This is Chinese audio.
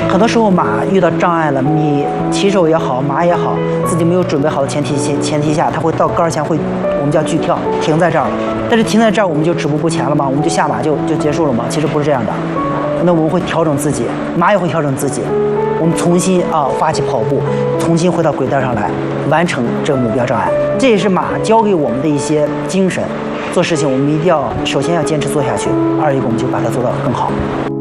很多时候马遇到障碍了，你骑手也好，马也好，自己没有准备好的前提下，它会到杆前会我们叫拒跳，停在这儿了。但是停在这儿我们就止步不前了吗？我们就下马就结束了吗？其实不是这样的。那我们会调整自己，马也会调整自己，我们重新发起跑步，重新回到轨道上来，完成这个目标障碍。这也是马教给我们的一些精神。做事情我们一定要首先要坚持做下去，二一个我们就把它做到更好。